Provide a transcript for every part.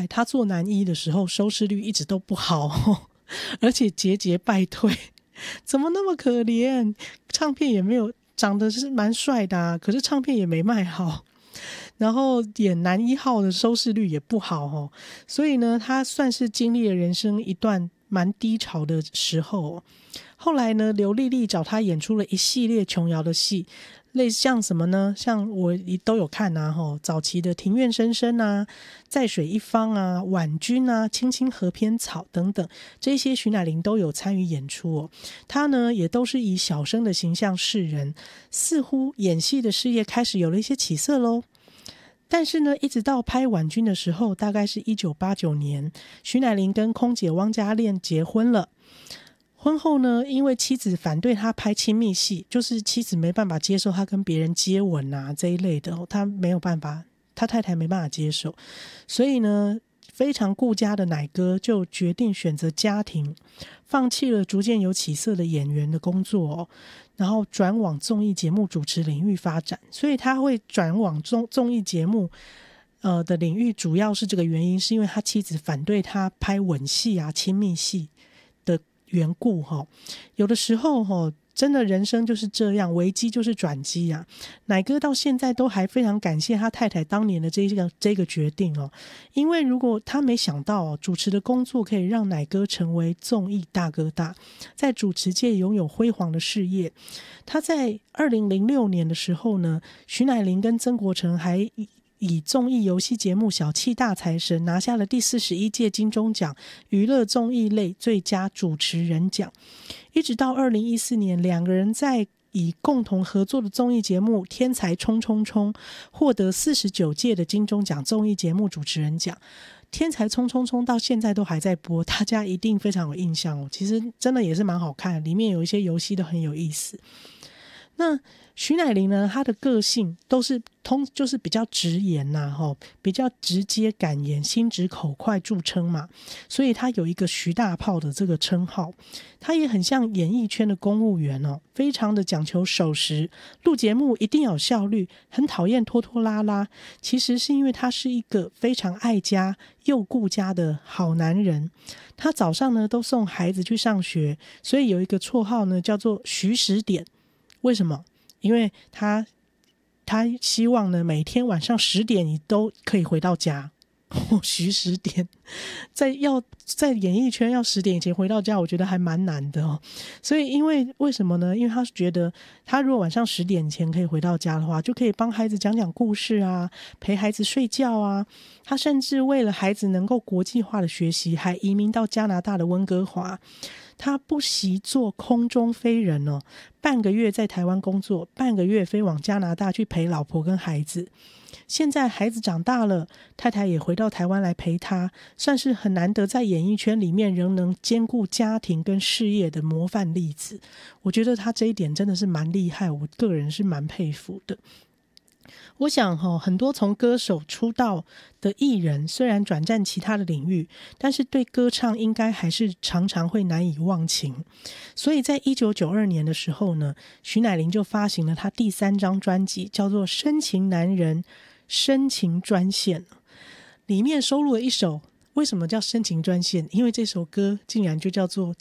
怪，他做男一的时候收视率一直都不好而且节节败退，怎么那么可怜？唱片也没有，长得是蛮帅的啊，可是唱片也没卖好，然后演男一号的收视率也不好哦，所以呢，他算是经历了人生一段蛮低潮的时候。后来呢，刘丽丽找他演出了一系列琼瑶的戏，类似像什么呢？像我都有看啊，早期的《庭院深深》啊，在水一方啊，婉君啊，青青河边草等等，这些徐乃麟都有参与演出哦。他呢也都是以小生的形象示人，似乎演戏的事业开始有了一些起色咯。但是呢，一直到拍婉君的时候，大概是1989年，徐乃麟跟空姐汪嘉炼结婚了。婚后呢，因为妻子反对他拍亲密戏，就是妻子没办法接受他跟别人接吻啊这一类的，他没有办法，他太太没办法接受，所以呢，非常顾家的乃哥就决定选择家庭，放弃了逐渐有起色的演员的工作然后转往综艺节目主持领域发展。所以他会转往综艺节目的领域，主要是这个原因，是因为他妻子反对他拍吻戏啊、亲密戏的缘故有的时候真的人生就是这样，危机就是转机啊。乃哥到现在都还非常感谢他太太当年的这个决定因为如果他没想到主持的工作可以让乃哥成为综艺大哥大，在主持界拥有辉煌的事业。他在2006年的时候呢，徐乃麟跟曾国城还以综艺游戏节目《小气大财神》拿下了第41届金钟奖娱乐综艺类最佳主持人奖。一直到2014年，两个人在以共同合作的综艺节目《天才冲冲冲》获得49届的金钟奖综艺节目主持人奖。天才冲冲冲到现在都还在播，大家一定非常有印象其实真的也是蛮好看，里面有一些游戏都很有意思。那徐乃麟呢，他的个性都是就是比较直言比较直接敢言，心直口快著称嘛，所以他有一个徐大炮的这个称号。他也很像演艺圈的公务员非常的讲求守时，录节目一定要有效率，很讨厌拖拖拉拉。其实是因为他是一个非常爱家又顾家的好男人。他早上呢都送孩子去上学，所以有一个绰号呢叫做徐10点。为什么？因为他希望呢每天晚上10点你都可以回到家徐10点在演艺圈要10点以前回到家，我觉得还蛮难的所以为什么呢？因为他觉得他如果晚上10点前可以回到家的话，就可以帮孩子讲讲故事啊，陪孩子睡觉啊。他甚至为了孩子能够国际化的学习，还移民到加拿大的温哥华。他不惜做空中飞人半个月在台湾工作，半个月飞往加拿大去陪老婆跟孩子。现在孩子长大了，太太也回到台湾来陪他，算是很难得在演艺圈里面仍能兼顾家庭跟事业的模范例子。我觉得他这一点真的是蛮厉害，我个人是蛮佩服的。我想很多从歌手出道的艺人，虽然转战其他的领域，但是对歌唱应该还是常常会难以忘情。所以在1992年的时候呢，徐乃麟就发行了他第3张专辑，叫做《深情男人深情专线》，里面收录了一首，为什么叫深情专线？因为这首歌竟然就叫做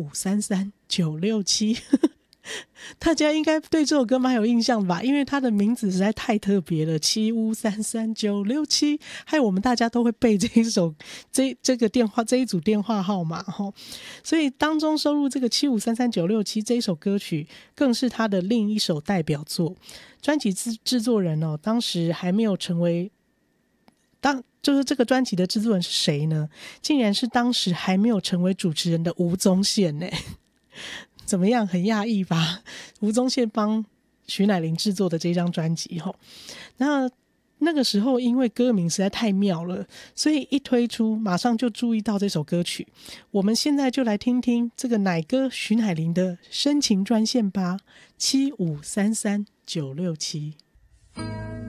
7533967大家应该对这首歌蛮有印象吧，因为它的名字实在太特别了，7533967，害我们大家都会背这一组电话号码所以当中收录这个7533967这一首歌曲，更是他的另一首代表作。专辑制作人当时还没有成为就是这个专辑的制作人是谁呢？竟然是当时还没有成为主持人的吴宗宪怎么样，很讶异吧？吴宗宪帮徐乃麟制作的这张专辑那个时候因为歌名实在太妙了，所以一推出马上就注意到这首歌曲。我们现在就来听听这个乃哥徐乃麟的深情专线吧，7533967。